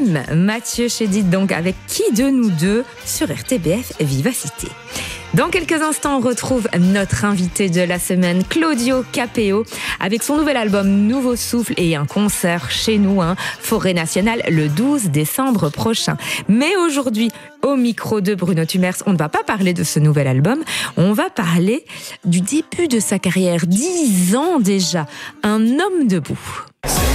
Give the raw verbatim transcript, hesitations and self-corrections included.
Dim, Mathieu Chédid, donc avec Qui de nous deux sur R T B F Vivacité. Dans quelques instants, on retrouve notre invité de la semaine, Claudio Capéo, avec son nouvel album Nouveau Souffle et un concert chez nous, hein, Forêt Nationale, le douze décembre prochain. Mais aujourd'hui, au micro de Bruno Tumers, on ne va pas parler de ce nouvel album, on va parler du début de sa carrière, dix ans déjà, un homme debout.